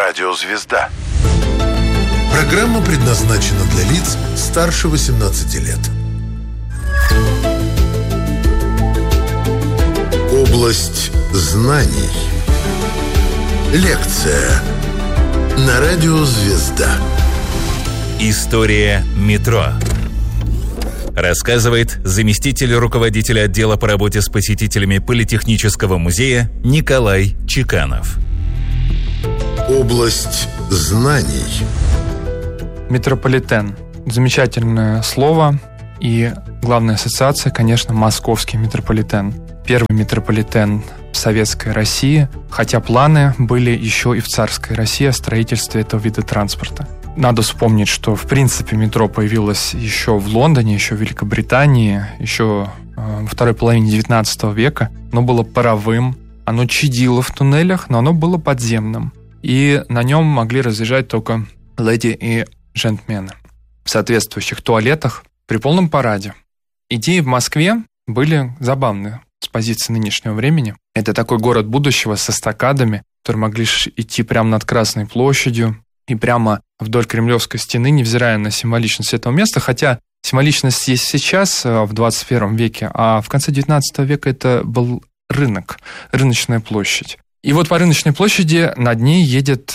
Радио «Звезда». Программа предназначена для лиц старше 18 лет. Область знаний. Лекция на Радио «Звезда». История метро. Рассказывает заместитель руководителя отдела по работе с посетителями Политехнического музея Николай Чеканов. Область знаний. Метрополитен. Замечательное слово. И главная ассоциация, конечно, московский метрополитен. Первый метрополитен в Советской России, хотя планы были еще и в царской России о строительстве этого вида транспорта. Надо вспомнить, что в принципе метро появилось еще в Лондоне, еще в Великобритании, еще во второй половине 19 века. Оно было паровым, оно чадило в туннелях, но оно было подземным. И на нем могли разъезжать только леди и джентльмены в соответствующих туалетах при полном параде. Идеи в Москве были забавные с позиции нынешнего времени. Это такой город будущего со эстакадами, которые могли идти прямо над Красной площадью и прямо вдоль Кремлевской стены, невзирая на символичность этого места, хотя символичность есть сейчас, в 21 веке, а в конце 19 века это был рынок, рыночная площадь. И вот по рыночной площади над ней едет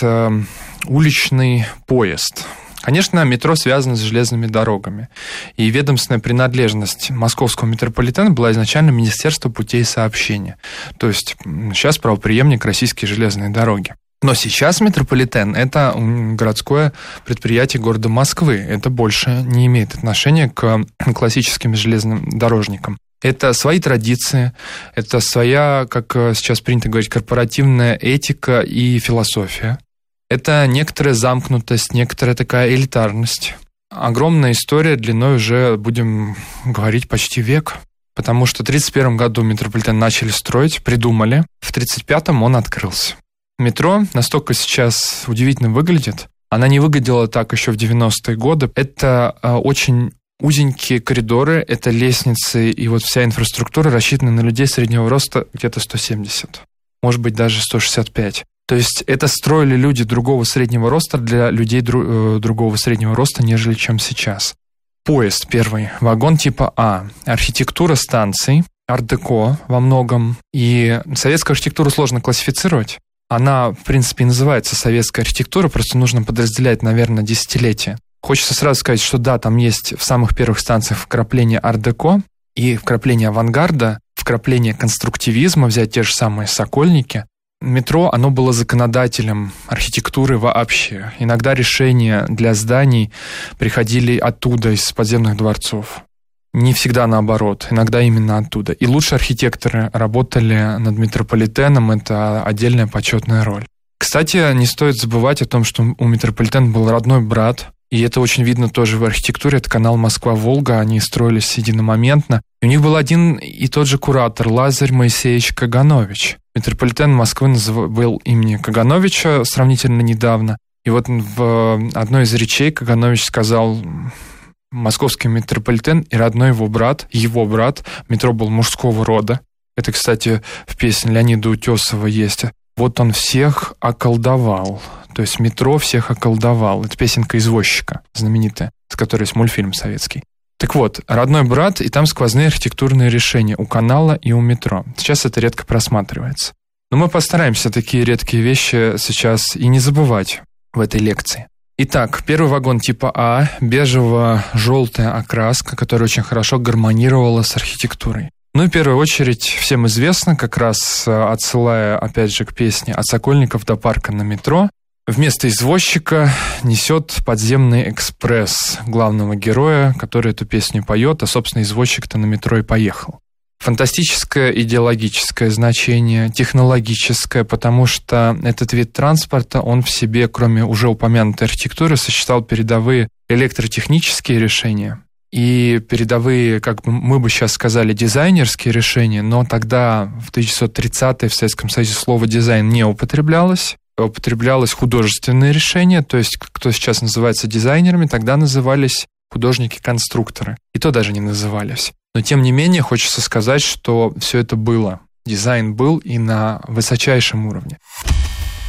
уличный поезд. Конечно, метро связано с железными дорогами. И ведомственная принадлежность московского метрополитена была изначально Министерство путей сообщения. То есть сейчас правопреемник Российские железные дороги. Но сейчас метрополитен – это городское предприятие города Москвы. Это больше не имеет отношения к классическим железным дорожникам. Это свои традиции, это своя, как сейчас принято говорить, корпоративная этика и философия. Это некоторая замкнутость, некоторая такая элитарность. Огромная история длиной уже, будем говорить, почти век. Потому что в 1931 году метрополитен начали строить, придумали. В 1935 он открылся. Метро настолько сейчас удивительно выглядит. Она не выглядела так еще в 90-е годы. Это очень узенькие коридоры, это лестницы, и вот вся инфраструктура рассчитана на людей среднего роста где-то 170, может быть, даже 165. То есть это строили люди другого среднего роста для людей другого среднего роста, нежели чем сейчас. Поезд первый, вагон типа А. Архитектура станций, арт-деко во многом. И советскую архитектуру сложно классифицировать. Она, в принципе, и называется советская архитектура, просто нужно подразделять, наверное, десятилетия. Хочется сразу сказать, что да, там есть в самых первых станциях вкрапление арт-деко и вкрапление авангарда, вкрапление конструктивизма, взять те же самые Сокольники. Метро, оно было законодателем архитектуры вообще. Иногда решения для зданий приходили оттуда, из подземных дворцов. Не всегда наоборот, иногда именно оттуда. И лучшие архитекторы работали над метрополитеном, это отдельная почетная роль. Кстати, не стоит забывать о том, что у метрополитена был родной брат, и это очень видно тоже в архитектуре, это канал Москва-Волга, они строились единомоментно. И у них был один и тот же куратор Лазарь Моисеевич Каганович. Метрополитен Москвы был имени Кагановича сравнительно недавно. И вот в одной из речей Каганович сказал: московский метрополитен и родной его брат, метро был мужского рода. Это, кстати, в песне Леонида Утесова есть. Вот он всех околдовал. То есть метро всех околдовал. Это песенка «Извозчика», знаменитая, с которой есть мультфильм советский. Так вот, родной брат, и там сквозные архитектурные решения у канала и у метро. Сейчас это редко просматривается. Но мы постараемся такие редкие вещи сейчас и не забывать в этой лекции. Итак, первый вагон типа А, бежево-желтая окраска, которая очень хорошо гармонировала с архитектурой. Ну и в первую очередь всем известно, как раз отсылая опять же к песне «От Сокольников до парка на метро», вместо извозчика несет подземный экспресс главного героя, который эту песню поет, а, собственно, извозчик-то на метро и поехал. Фантастическое идеологическое значение, технологическое, потому что этот вид транспорта, он в себе, кроме уже упомянутой архитектуры, сочетал передовые электротехнические решения и передовые, как бы мы бы сейчас сказали, дизайнерские решения, но тогда, в 1930-е, в Советском Союзе слово «дизайн» не употреблялось. Употреблялось художественные решения, то есть кто сейчас называется дизайнерами, тогда назывались художники-конструкторы. И то даже не назывались. Но тем не менее хочется сказать, что все это было. Дизайн был и на высочайшем уровне.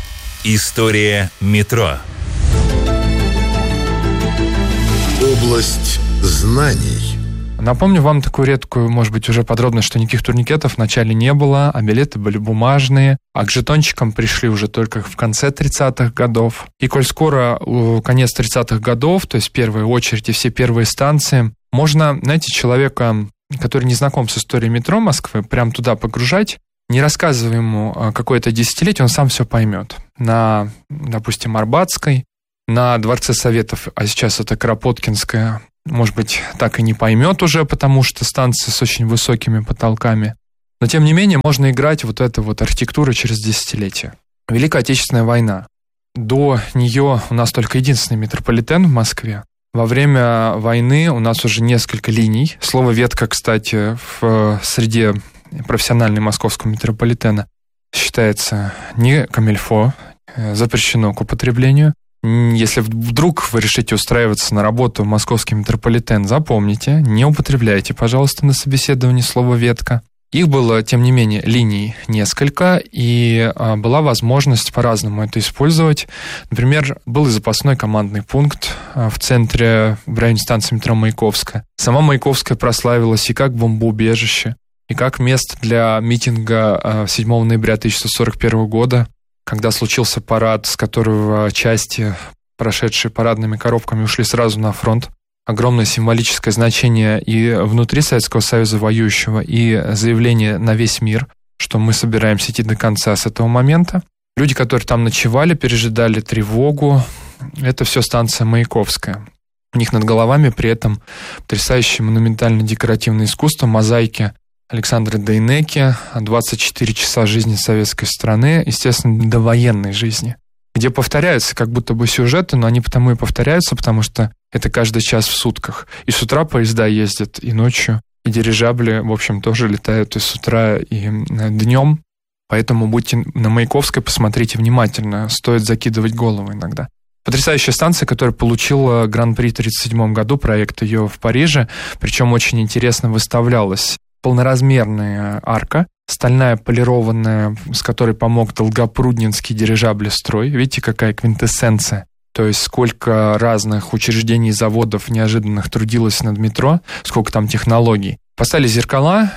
История метро. Область знаний. Напомню вам такую редкую, может быть, уже подробность, что никаких турникетов вначале не было, а билеты были бумажные, а к жетончикам пришли уже только в конце 30-х годов. И коль скоро конец 30-х годов, то есть первая очередь и все первые станции, можно, знаете, человека, который не знаком с историей метро Москвы, прям туда погружать, не рассказывая ему какое-то десятилетие, он сам все поймет. На, допустим, Арбатской, на Дворце Советов, а сейчас это Кропоткинская, может быть, так и не поймет уже, потому что станция с очень высокими потолками. Но, тем не менее, можно играть вот эту вот архитектуру через десятилетия. Великая Отечественная война. До нее у нас только единственный метрополитен в Москве. Во время войны у нас уже несколько линий. Слово «ветка», кстати, в среде профессиональной московского метрополитена считается не камильфо, запрещено к употреблению. Если вдруг вы решите устраиваться на работу в московский метрополитен, запомните, не употребляйте, пожалуйста, на собеседовании слово «ветка». Их было, тем не менее, линий несколько, и была возможность по-разному это использовать. Например, был и запасной командный пункт в центре, в районе станции метро Маяковская. Сама Маяковская прославилась и как бомбоубежище, и как место для митинга 7 ноября 1941 года, когда случился парад, с которого части, прошедшие парадными коробками, ушли сразу на фронт. Огромное символическое значение и внутри Советского Союза воюющего, и заявление на весь мир, что мы собираемся идти до конца с этого момента. Люди, которые там ночевали, пережидали тревогу. Это все станция Маяковская. У них над головами при этом потрясающее монументально-декоративное искусство, мозаики Александра Дейнеки, 24 часа жизни советской страны, естественно, довоенной жизни, где повторяются как будто бы сюжеты, но они потому и повторяются, потому что это каждый час в сутках. И с утра поезда ездят, и ночью, и дирижабли, в общем, тоже летают и с утра, и днем. Поэтому будьте на Маяковской, посмотрите внимательно, стоит закидывать голову иногда. Потрясающая станция, которая получила Гран-при в 1937 году, проект ее в Париже, причем очень интересно выставлялась. Полноразмерная арка, стальная полированная, с которой помог долгопрудненский дирижаблестрой. Видите, какая квинтэссенция. То есть сколько разных учреждений и заводов неожиданных трудилось над метро, сколько там технологий. Поставили зеркала,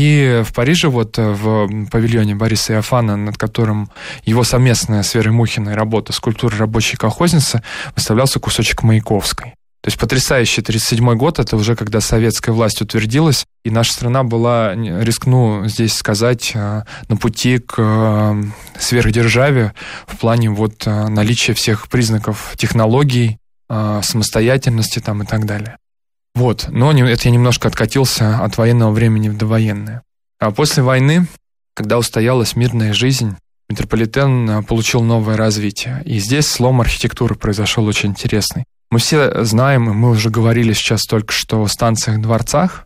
и в Париже, вот в павильоне Бориса Иофана, над которым его совместная с Верой Мухиной работа «Скульптура рабочей колхозницы», выставлялся кусочек Маяковской. То есть потрясающий 1937 год, это уже когда советская власть утвердилась, и наша страна была, рискну здесь сказать, на пути к сверхдержаве в плане вот наличия всех признаков технологий, самостоятельности там и так далее. Вот, но это я немножко откатился от военного времени в довоенное. А после войны, когда устоялась мирная жизнь, метрополитен получил новое развитие. И здесь слом архитектуры произошел очень интересный. Мы все знаем, и мы уже говорили сейчас только что о станциях-дворцах,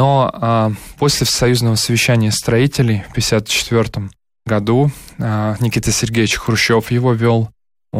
но после всесоюзного совещания строителей в 1954 году Никита Сергеевич Хрущев его вел.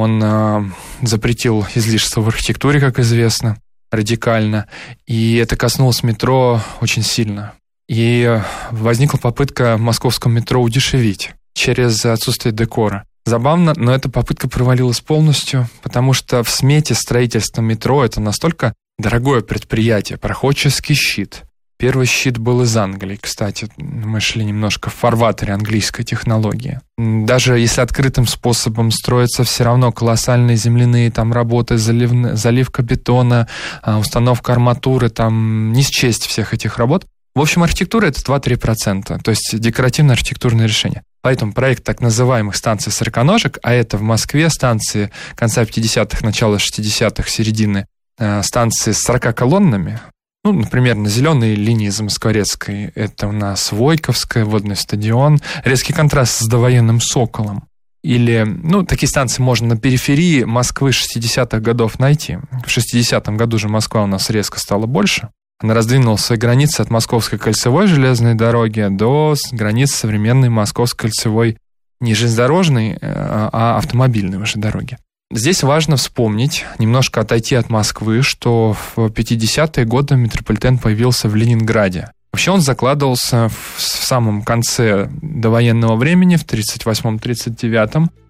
Он запретил излишество в архитектуре, как известно, радикально, и это коснулось метро очень сильно. И возникла попытка в московском метро удешевить через отсутствие декора. Забавно, но эта попытка провалилась полностью, потому что в смете строительства метро это настолько дорогое предприятие. Проходческий щит. Первый щит был из Англии, кстати. Мы шли немножко в фарватере английской технологии. Даже если открытым способом строятся все равно колоссальные земляные там работы, заливка бетона, установка арматуры, там не счесть всех этих работ. В общем, архитектура — это 2-3%, то есть декоративно-архитектурное решение. Поэтому проект так называемых станций сороконожек, а это в Москве станции конца 50-х, начала 60-х, середины, станции с 40 колоннами, ну, например, на зеленой линии Замоскворецкой это у нас Войковская, Водный стадион, резкий контраст с довоенным Соколом. Или, ну, такие станции можно на периферии Москвы 60-х годов найти. В 60-м году же Москва у нас резко стала больше. Она раздвинула свои границы от Московской кольцевой железной дороги до границ современной Московской кольцевой не железнодорожной, а автомобильной уже дороги. Здесь важно вспомнить, немножко отойти от Москвы, что в 50-е годы метрополитен появился в Ленинграде. Вообще он закладывался в самом конце довоенного времени, в 1938-1939.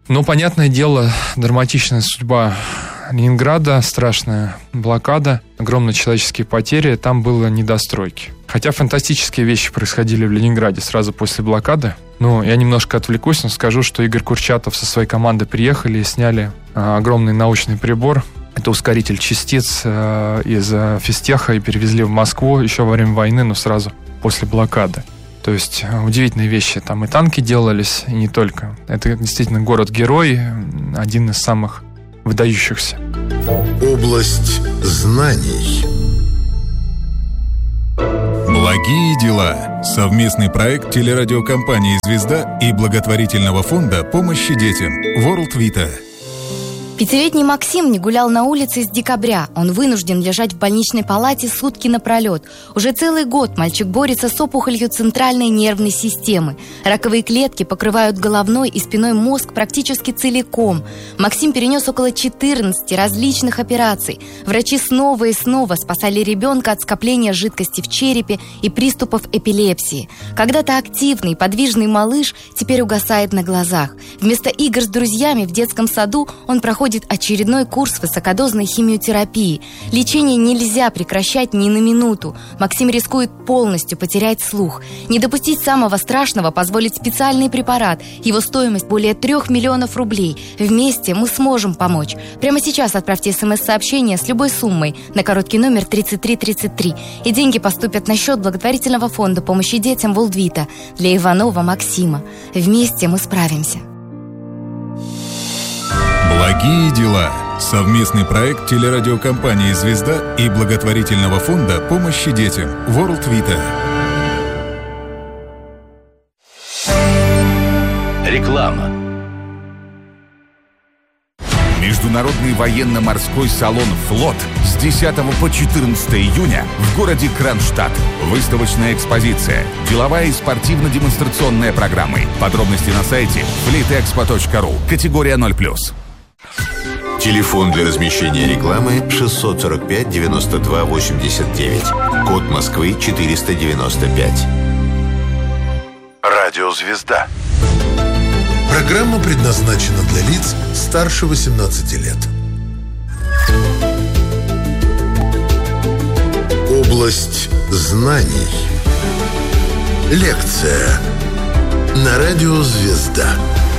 Но, понятное дело, драматичная судьба Ленинграда, страшная блокада, огромные человеческие потери, там было недостройки. Хотя фантастические вещи происходили в Ленинграде сразу после блокады. Ну, я немножко отвлекусь, но скажу, что Игорь Курчатов со своей командой приехали и сняли огромный научный прибор. Это ускоритель частиц из физтеха, и перевезли в Москву еще во время войны, но сразу после блокады. То есть удивительные вещи. Там и танки делались, и не только. Это действительно город-герой, один из самых выдающихся. Область знаний. Благие дела. Совместный проект телерадиокомпании «Звезда» и благотворительного фонда помощи детям World Vita. Пятилетний Максим не гулял на улице с декабря. Он вынужден лежать в больничной палате сутки напролет. Уже целый год мальчик борется с опухолью центральной нервной системы. Раковые клетки покрывают головной и спиной мозг практически целиком. Максим перенес около 14 различных операций. Врачи снова и снова спасали ребенка от скопления жидкости в черепе и приступов эпилепсии. Когда-то активный, подвижный малыш теперь угасает на глазах. Вместо игр с друзьями в детском саду он проходит очередной курс высокодозной химиотерапии. Лечение нельзя прекращать ни на минуту. Максим рискует полностью потерять слух. Не допустить самого страшного позволит специальный препарат. Его стоимость более 3 миллионов рублей. Вместе мы сможем помочь. Прямо сейчас отправьте смс-сообщение с любой суммой на короткий номер 3333. И деньги поступят на счет благотворительного фонда помощи детям World Vita для Иванова Максима. Вместе мы справимся. Благие дела. Совместный проект телерадиокомпании «Звезда» и благотворительного фонда помощи детям World Vita. Реклама. Международный военно-морской салон «Флот» с 10 по 14 июня в городе Кронштадт. Выставочная экспозиция, деловая и спортивно-демонстрационная программы. Подробности на сайте fleetexpo.ru. Категория 0+. Телефон для размещения рекламы 645 92 89. Код Москвы 495. Радио «Звезда». Программа предназначена для лиц старше 18 лет. Область знаний. Лекция на радио «Звезда».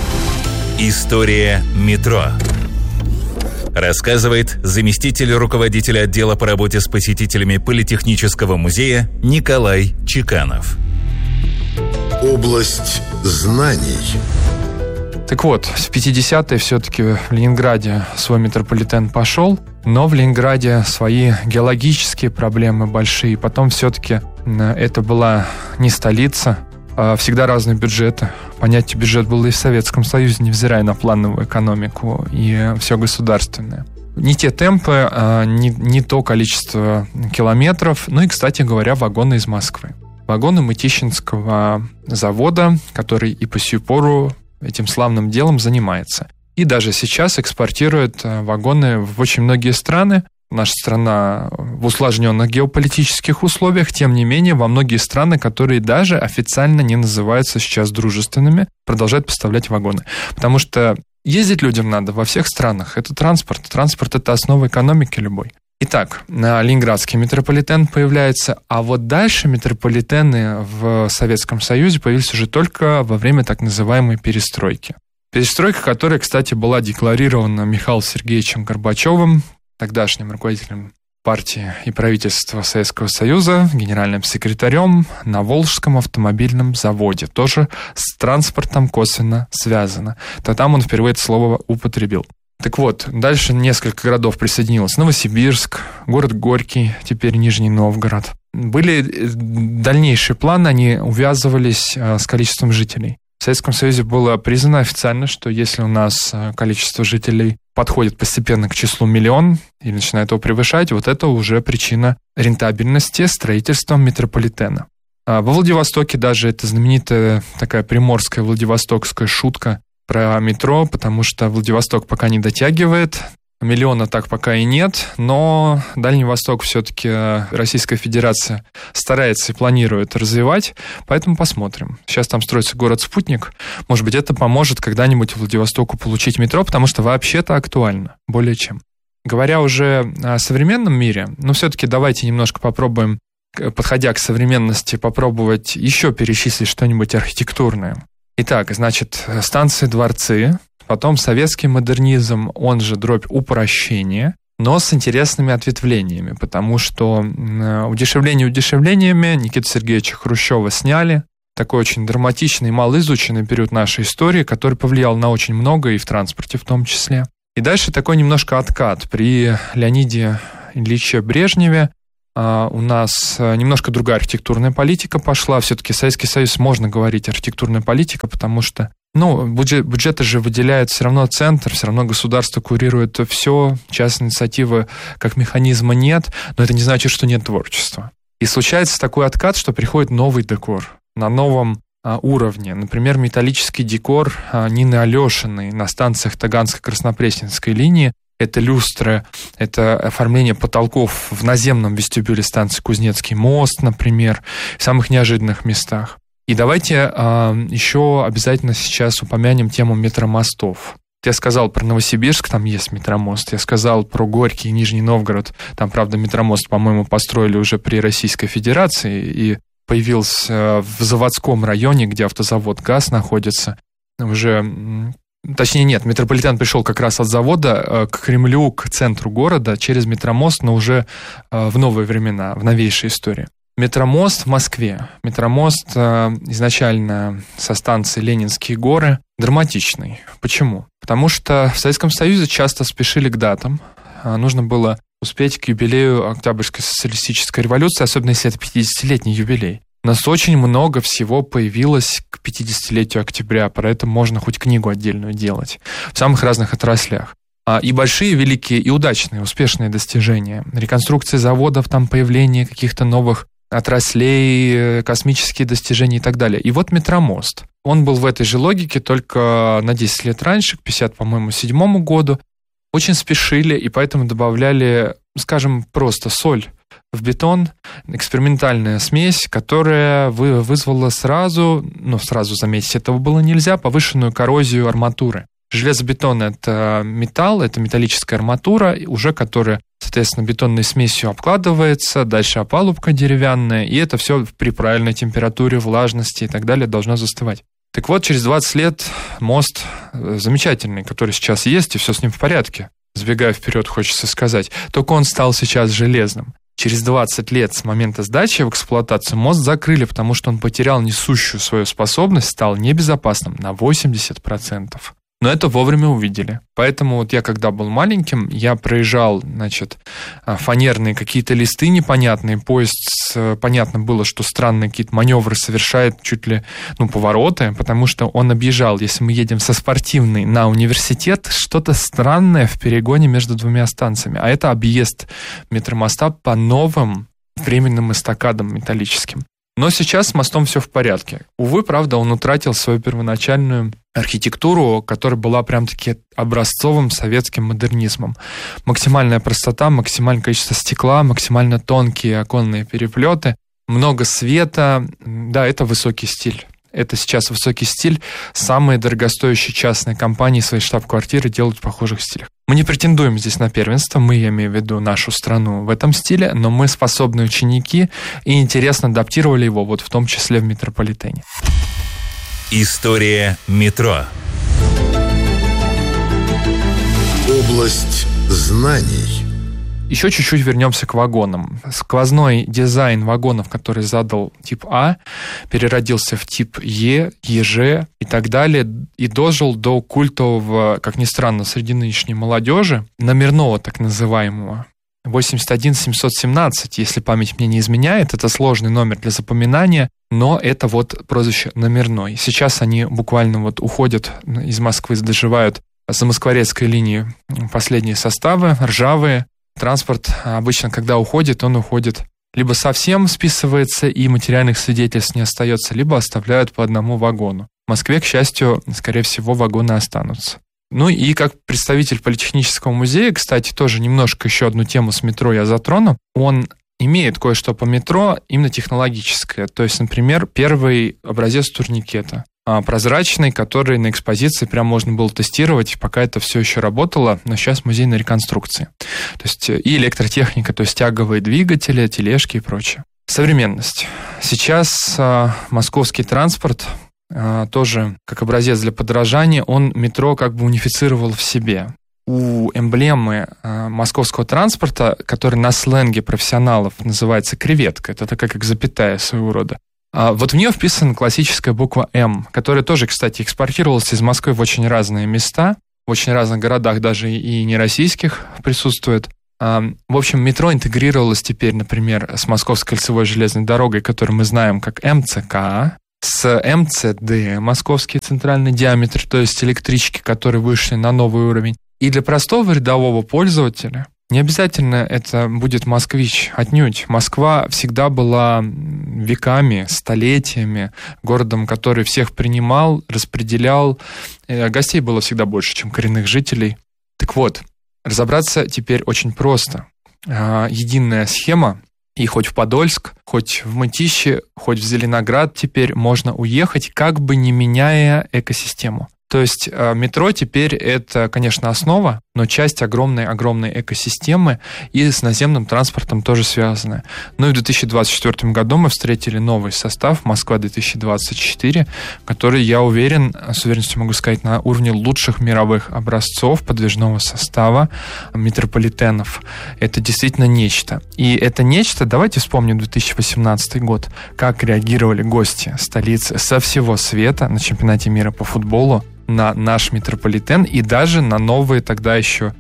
История метро. Рассказывает заместитель руководителя отдела по работе с посетителями Политехнического музея Николай Чеканов. Область знаний. Так вот, в 50-е все-таки в Ленинграде свой метрополитен пошел, но в Ленинграде свои геологические проблемы большие. Потом все-таки это была не столица, а всегда разные бюджеты. Понятие бюджет было и в Советском Союзе, невзирая на плановую экономику и все государственное. Не те темпы, не то количество километров. Ну и, кстати говоря, вагоны из Москвы. Вагоны Мытищинского завода, который и по сию пору этим славным делом занимается. И даже сейчас экспортирует вагоны в очень многие страны. Наша страна в усложненных геополитических условиях, тем не менее, во многие страны, которые даже официально не называются сейчас дружественными, продолжают поставлять вагоны. Потому что ездить людям надо во всех странах. Это транспорт. Транспорт – это основа экономики любой. Итак, ленинградский метрополитен появляется, а вот дальше метрополитены в Советском Союзе появились уже только во время так называемой перестройки. Перестройка, которая, кстати, была декларирована Михаилом Сергеевичем Горбачевым, тогдашним руководителем партии и правительства Советского Союза, генеральным секретарем на Волжском автомобильном заводе. Тоже с транспортом косвенно связано. То там он впервые это слово употребил. Так вот, дальше несколько городов присоединилось. Новосибирск, город Горький, теперь Нижний Новгород. Были дальнейшие планы, они увязывались с количеством жителей. В Советском Союзе было признано официально, что если у нас количество жителей подходит постепенно к числу 1 миллион и начинает его превышать, вот это уже причина рентабельности строительства метрополитена. Во Владивостоке даже это знаменитая такая приморская владивостокская шутка про метро, потому что Владивосток пока не дотягивает, миллиона так пока и нет, но Дальний Восток все-таки Российская Федерация старается и планирует развивать, поэтому посмотрим. Сейчас там строится город-спутник, может быть, это поможет когда-нибудь Владивостоку получить метро, потому что вообще-то актуально, более чем. Говоря уже о современном мире, все-таки давайте немножко попробуем, подходя к современности, попробовать еще перечислить что-нибудь архитектурное. Итак, значит, станции-дворцы, потом советский модернизм, он же дробь упрощения, но с интересными ответвлениями, потому что удешевление удешевлениями Никиту Сергеевича Хрущева сняли. Такой очень драматичный, малоизученный период нашей истории, который повлиял на очень много и в транспорте в том числе. И дальше такой немножко откат. При Леониде Ильиче Брежневе у нас немножко другая архитектурная политика пошла. Все-таки Советский Союз можно говорить архитектурная политика, потому что бюджеты же выделяет все равно центр, все равно государство курирует все, частной инициативы как механизма нет, но это не значит, что нет творчества. И случается такой откат, что приходит новый декор на новом уровне. Например, металлический декор Нины Алешиной на станциях Таганско-Краснопресненской линии. Это люстры, это оформление потолков в наземном вестибюле станции Кузнецкий мост, например, в самых неожиданных местах. И давайте еще обязательно сейчас упомянем тему метромостов. Я сказал про Новосибирск, там есть метромост. Я сказал про Горький и Нижний Новгород. Там, правда, метромост, по-моему, построили уже при Российской Федерации и появился в заводском районе, где автозавод ГАЗ находится. Точнее, нет, метрополитен пришел как раз от завода к Кремлю, к центру города через метромост, но уже в новые времена, в новейшей истории. Метромост в Москве. Метромост изначально со станции Ленинские горы драматичный. Почему? Потому что в Советском Союзе часто спешили к датам. Нужно было успеть к юбилею Октябрьской социалистической революции, особенно если это 50-летний юбилей. У нас очень много всего появилось к 50-летию октября, про это можно хоть книгу отдельную делать в самых разных отраслях. И большие, великие, и удачные, успешные достижения. Реконструкция заводов, там появление каких-то новых отраслей, космические достижения и так далее. И вот метромост. Он был в этой же логике, только на 10 лет раньше, к 57 году. Очень спешили, и поэтому добавляли, скажем, просто соль в бетон, экспериментальная смесь, которая вызвала сразу, заметить этого было нельзя, повышенную коррозию арматуры. Железобетон — это металл, это металлическая арматура, уже которая, соответственно, бетонной смесью обкладывается, дальше опалубка деревянная, и это все при правильной температуре, влажности и так далее должно застывать. Так вот, через 20 лет мост замечательный, который сейчас есть, и все с ним в порядке. Забегая вперед, хочется сказать, только он стал сейчас железным. Через 20 лет с момента сдачи в эксплуатацию мост закрыли, потому что он потерял несущую свою способность, стал небезопасным на 80%. Но это вовремя увидели. Поэтому я, когда был маленьким, я проезжал, фанерные какие-то листы непонятные, поезд, понятно было, что странные какие-то маневры совершает, чуть ли, повороты, потому что он объезжал, если мы едем со Спортивной на университет, что-то странное в перегоне между двумя станциями. А это объезд метромоста по новым временным эстакадам металлическим. Но сейчас с мостом все в порядке. Увы, правда, он утратил свою первоначальную архитектуру, которая была прям-таки образцовым советским модернизмом. Максимальная простота, максимальное количество стекла, максимально тонкие оконные переплеты, много света. Да, это высокий стиль. Это сейчас высокий стиль. Самые дорогостоящие частные компании свои штаб-квартиры делают в похожих стилях. Мы не претендуем здесь на первенство, я имею в виду нашу страну в этом стиле, но мы способные ученики и интересно адаптировали его, в том числе в метрополитене. История метро. Область знаний. Еще чуть-чуть вернемся к вагонам. Сквозной дизайн вагонов, который задал тип А, переродился в тип Е, ЕЖ и так далее, и дожил до культового, как ни странно, среди нынешней молодежи, номерного так называемого. 81717, если память мне не изменяет, это сложный номер для запоминания, но это прозвище номерной. Сейчас они буквально уходят из Москвы, доживают за Москворецкой линии последние составы, ржавые. Транспорт обычно, когда уходит, он уходит либо совсем списывается и материальных свидетельств не остается, либо оставляют по одному вагону. В Москве, к счастью, скорее всего, вагоны останутся. Ну и как представитель Политехнического музея, кстати, тоже немножко еще одну тему с метро я затрону. Он имеет кое-что по метро именно технологическое. То есть, например, первый образец турникета, прозрачный, который на экспозиции прям можно было тестировать, пока это все еще работало, но сейчас музей на реконструкции. То есть и электротехника, то есть тяговые двигатели, тележки и прочее. Современность. Сейчас московский транспорт тоже как образец для подражания, он метро как бы унифицировал в себе. У эмблемы московского транспорта, которая на сленге профессионалов называется креветка, это такая как запятая своего рода, вот в нее вписана классическая буква «М», которая тоже, кстати, экспортировалась из Москвы в очень разные места, в очень разных городах, даже и нероссийских присутствует. В общем, метро интегрировалось теперь, например, с Московской кольцевой железной дорогой, которую мы знаем как МЦК, с МЦД, московский центральный диаметр, то есть электрички, которые вышли на новый уровень. И для простого рядового пользователя не обязательно это будет москвич, отнюдь. Москва всегда была веками, столетиями городом, который всех принимал, распределял. Гостей было всегда больше, чем коренных жителей. Так вот, разобраться теперь очень просто. Единая схема, и хоть в Подольск, хоть в Мытищи, хоть в Зеленоград теперь можно уехать, как бы не меняя экосистему. То есть метро теперь это, конечно, основа, но часть огромной экосистемы и с наземным транспортом тоже связаны. Ну и в 2024 году мы встретили новый состав «Москва-2024», который, я уверен, с уверенностью могу сказать, на уровне лучших мировых образцов подвижного состава метрополитенов. Это действительно нечто. И это нечто, давайте вспомним 2018 год, как реагировали гости столицы со всего света на чемпионате мира по футболу на наш метрополитен и даже на новые тогда еще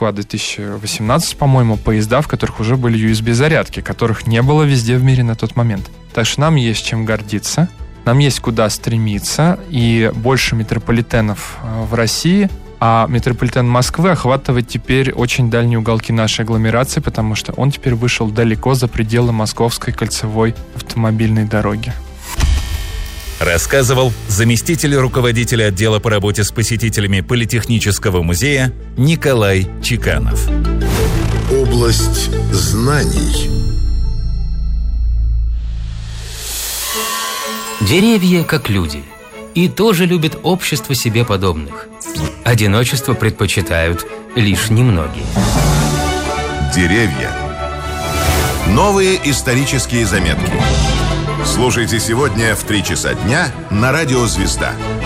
Москва-2018, по-моему, поезда, в которых уже были USB-зарядки, которых не было везде в мире на тот момент. Так что нам есть чем гордиться, нам есть куда стремиться, и больше метрополитенов в России, а метрополитен Москвы охватывает теперь очень дальние уголки нашей агломерации, потому что он теперь вышел далеко за пределы Московской кольцевой автомобильной дороги. Рассказывал заместитель руководителя отдела по работе с посетителями Политехнического музея Николай Чеканов. Область знаний. Деревья как люди и тоже любят общество себе подобных. Одиночество предпочитают лишь немногие. Деревья. Новые исторические заметки. Слушайте сегодня в 3 часа дня на радио «Звезда».